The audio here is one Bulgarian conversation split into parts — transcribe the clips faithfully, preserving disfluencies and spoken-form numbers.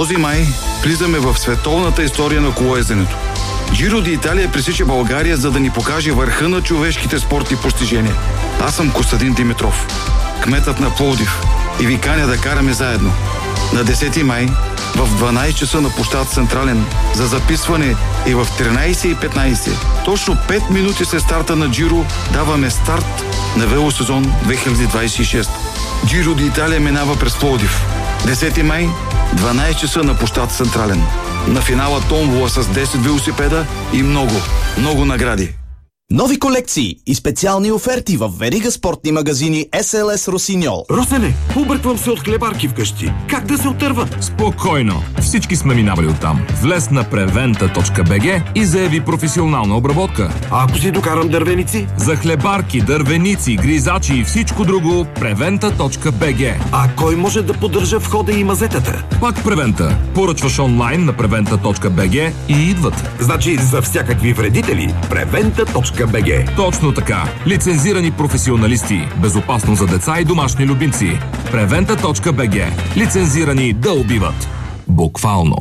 Този май влизаме в световната история на колоезденето. Джиро ди Италия пресича България, за да ни покаже върха на човешките спортни постижения. Аз съм Костадин Димитров, кметът на Пловдив, и ви каня да караме заедно. На десети май в дванайсет часа на площад Централен за записване и в тринайсет и петнайсет. Точно пет минути след старта на Джиро даваме старт на велосезон две хиляди двайсет и шеста. Джиро ди Италия минава през Пловдив. десети май, дванайсет часа на площад Централен. На финала томбола с десет велосипеда и много, много награди. Нови колекции и специални оферти в верига спортни магазини Ес Ел Ес Росиньол. Росене, обърквам се от хлебарки вкъщи. Как да се отърва? Спокойно. Всички сме минавали оттам. Влез на превента точка би джи и заяви професионална обработка. А ако си докарам дървеници? За хлебарки, дървеници, гризачи и всичко друго превента точка би джи. А кой може да поддържа входа и мазетата? Пак Превента. Поръчваш онлайн на превента точка би джи и идват. Значи за всякакви вредители превента точка би джи. Точно така. Лицензирани професионалисти. Безопасно за деца и домашни любимци. превента точка би джи. Лицензирани да убиват. Буквално.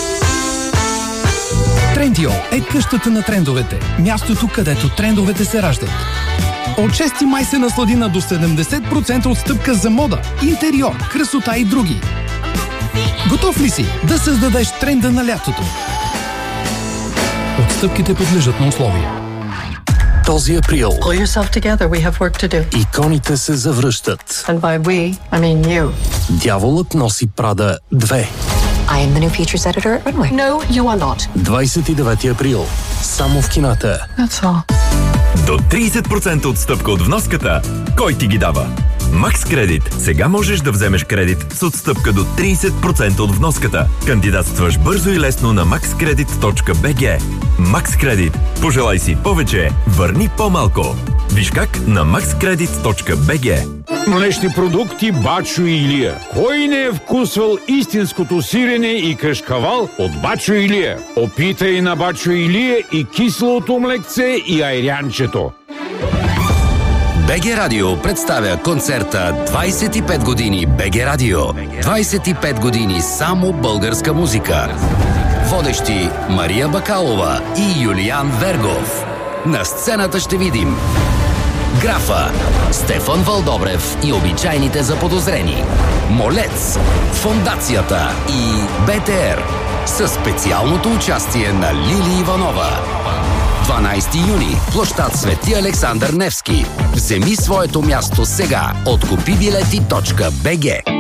Трендио е къщата на трендовете. Мястото, където трендовете се раждат. От шести май се наслади на до седемдесет процента отстъпка за мода, интериор, красота и други. Готов ли си да създадеш тренда на лятото? Отстъпките подлежат на условия. Този април Pull yourself together, we have work to do. иконите се завръщат. And by we, I mean you. Дяволът носи Прада две. I am the new features editor at Runway. No, you are not. двайсет и девети април. Само в кината. That's all. До трийсет процента отстъпка от вноската. Кой ти ги дава? Макс Кредит. Сега можеш да вземеш кредит с отстъпка до трийсет процента от вноската. Кандидатстваш бързо и лесно на макс кредит точка би джи. Макс Кредит. Пожелай си повече, върни по-малко. Виж как на макс кредит точка би джи. Млечни продукти Бачо и Илия. Кой не е вкусвал истинското сирене и кашкавал от Бачо и Илия? Опитай на Бачо и Илия и киселото млекце и айрянчето. би джи Радио представя концерта двайсет и пет години би джи Радио. двайсет и пет години само българска музика. Водещи Мария Бакалова и Юлиан Вергов. На сцената ще видим Графа, Стефан Вълдобрев и обичайните заподозрени, Молец, Фондацията и Бе Те Ер със специалното участие на Лили Иванова. дванайсети юни, площад Свети Александър Невски. Вземи своето място сега от купи билети точка би джи.